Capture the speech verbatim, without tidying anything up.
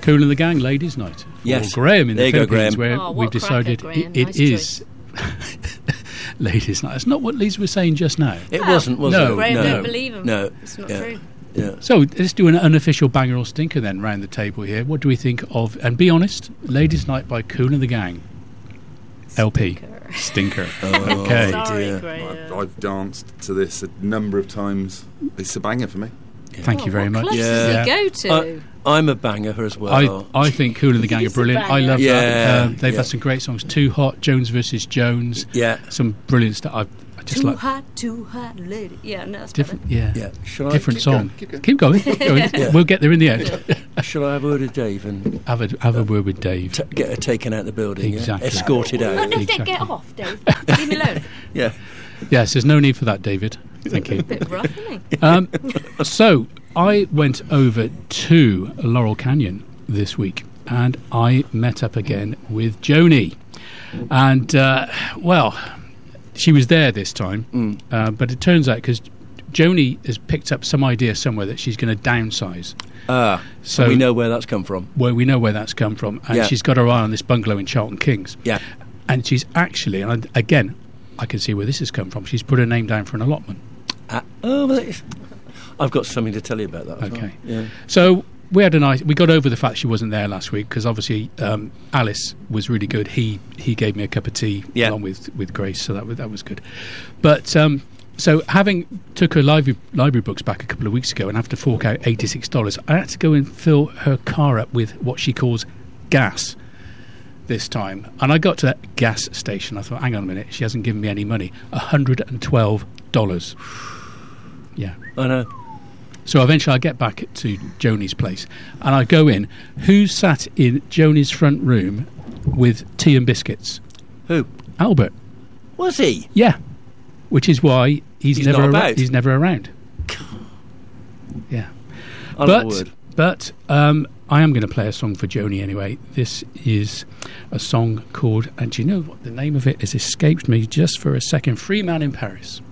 Kool and the Gang, Ladies' Night. Yes. Or Graham in there the Philippines, go, where oh, we've decided cracker, it, it nice is Ladies' Night. It's not what Lisa was saying just now. It wasn't, was no, it? Graham no. don't believe him. No. It's not yeah. true. Yeah. So let's do an unofficial banger or stinker then round the table here. What do we think of, and be honest, Ladies' Night by Kool and the Gang? L P. Stinker. Oh, okay. Sorry, dear. Graham. I, I've danced to this a number of times. It's a banger for me. Thank you Oh, very what much. clubs Yeah. does he go to? I, I'm a banger as well. I, I think Kool and the Gang are He's a brilliant. I banger. love Yeah, that. Um, they've yeah. had some great songs. Too Hot, Jones versus Jones. yeah. Some brilliant stuff. I, I just too like hot, too hot, lady. Yeah, no, that's different. Yeah, Yeah. Shall I, different keep song. going, keep Keep going. going. Keep going. Yeah. We'll get there in the end. shall I have a word with Dave and have a have a word with Dave. t- get her taken out the building? yeah? Exactly. Escorted better. out. No, Exactly. get off, Dave. Leave me alone. Yeah. Yes, there's no need for that, David. Thank you. Bit rough, isn't he? Um, so I went over to Laurel Canyon this week, and I met up again with Joni, and uh, well, she was there this time, Mm. uh, but it turns out because Joni has picked up some idea somewhere that she's going to downsize. Ah. So So we know where that's come from. Well, we know where that's come from, and Yeah. she's got her eye on this bungalow in Charlton Kings. Yeah. And she's actually, and I, again, I can see where this has come from. She's put her name down for an allotment. Ah, oh, well, it's- I've got something to tell you about that. As Okay. Well. Yeah. So we had a nice. We got over the fact she wasn't there last week because obviously um, Alice was really good. He he gave me a cup of tea Yeah. along with, with Grace, so that was that was good. But um, so having took her library library books back a couple of weeks ago and have to fork out eighty six dollars, I had to go and fill her car up with what she calls gas this time. And I got to that gas station. I thought, hang on a minute, she hasn't given me any money. A hundred and twelve dollars. Yeah. I know. So eventually I get back to Joni's place and I go in. Who sat in Joni's front room with tea and biscuits? Who? Albert. Was he? Yeah. Which is why he's, He's never not ar- about. he's never around. Yeah. I'm but a word. but um, I am going to play a song for Joni anyway. This is a song called, and do you know what the name of it has escaped me just for a second? Free Man in Paris.